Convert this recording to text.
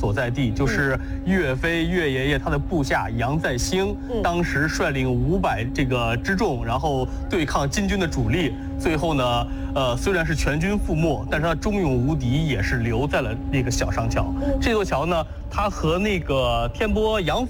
所在地，就是岳飞岳爷爷他的部下杨再兴，当时率领500这个之众，然后对抗金军的主力，最后呢，虽然是全军覆没，但是他忠勇无敌，也是留在了那个小商桥。这座桥呢，它和那个天波洋